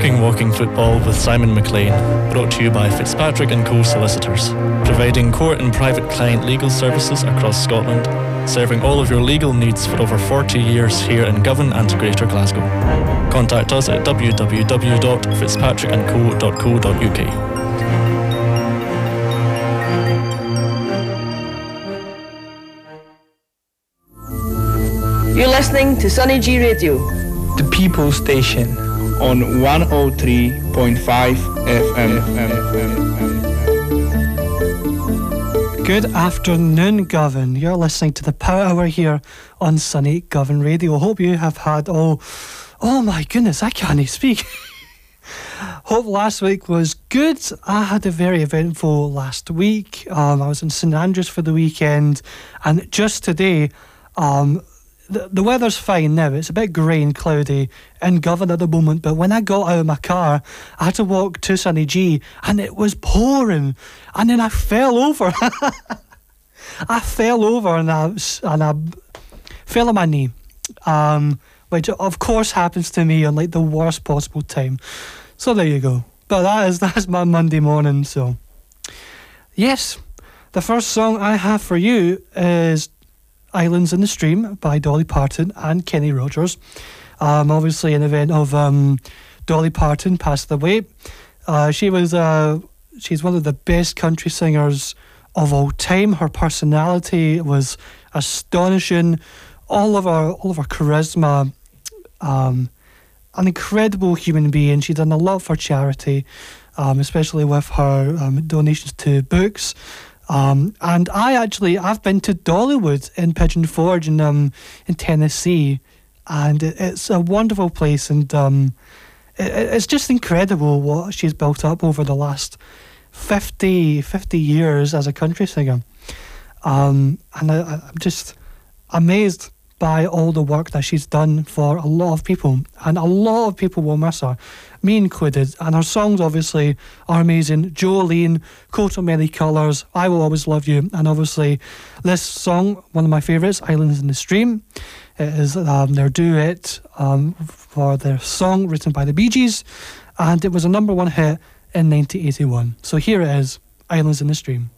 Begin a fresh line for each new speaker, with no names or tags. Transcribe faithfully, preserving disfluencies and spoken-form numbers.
Talking Walking Football with Simon McLean, brought to you by Fitzpatrick and Co Solicitors, providing court and private client legal services across Scotland, serving all of your legal needs for over forty years here in Govan and Greater Glasgow. Contact us at w w w dot fitzpatrick and co dot co dot u k.
You're listening to Sunny G Radio,
the People Station,
on one oh three point five F M.
Good afternoon, Govan. You're listening to the Power Hour here on Sunny Govan Radio. Hope you have had, oh, oh my goodness, I can't speak. Hope last week was good. I had a very eventful last week. Um, I was in St Andrews for the weekend, and just today, um, The, the weather's fine now. It's a bit grey and cloudy in Govan at the moment, but when I got out of my car, I had to walk to Sunny G, and it was pouring, and then I fell over. I fell over and I, and I fell on my knee, um, which of course happens to me on like the worst possible time. So there you go. But that is that's my Monday morning. So yes, the first song I have for you is Islands in the Stream by Dolly Parton and Kenny Rogers. Um, obviously an event of um, Dolly Parton passed away. Uh, she was uh, she's one of the best country singers of all time. Her personality was astonishing. All of her all of her charisma. Um, an incredible human being. She's done a lot for charity, um, especially with her um, donations to books. Um, and I actually, I've been to Dollywood in Pigeon Forge in, um, in Tennessee, and it, it's a wonderful place, and um, it, it's just incredible what she's built up over the last fifty, fifty years as a country singer. Um, and I, I'm just amazed by all the work that she's done for a lot of people, and a lot of people will miss her, me included. And her songs obviously are amazing. Jolene, Coat of Many Colours, I Will Always Love You, and obviously this song, one of my favourites, Islands in the Stream. It is um, their duet um, for their song written by the Bee Gees, and it was a number one hit in nineteen eighty-one. So here it is, Islands in the Stream.